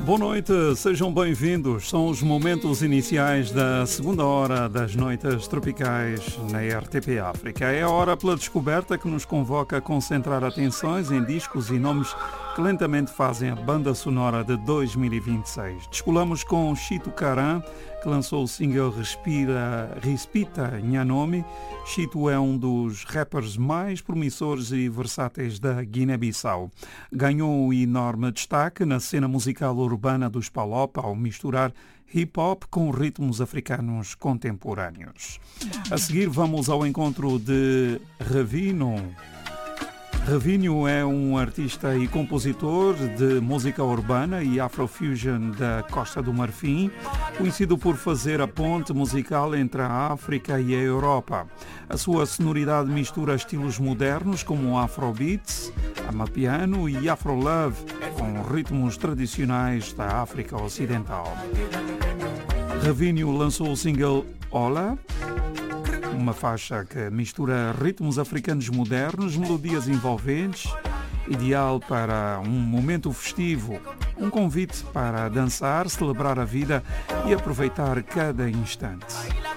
Boa noite, sejam bem-vindos. São os momentos iniciais da segunda hora das noites tropicais na RTP África. É a hora pela descoberta que nos convoca a concentrar atenções em discos e nomes que lentamente fazem a banda sonora de 2026. Descolamos com Chito Caran, que lançou o single Respita Nhanome. Chito é um dos rappers mais promissores e versáteis da Guiné-Bissau. Ganhou um enorme destaque na cena musical urbana dos Palop ao misturar hip-hop com ritmos africanos contemporâneos. A seguir vamos ao encontro de Ravino. Ravinho é um artista e compositor de música urbana e afrofusion da Costa do Marfim, conhecido por fazer a ponte musical entre a África e a Europa. A sua sonoridade mistura estilos modernos como o Afrobeats, Amapiano e Afrolove, com ritmos tradicionais da África Ocidental. Ravinho lançou o single Ola, uma faixa que mistura ritmos africanos modernos, melodias envolventes, ideal para um momento festivo, um convite para dançar, celebrar a vida e aproveitar cada instante.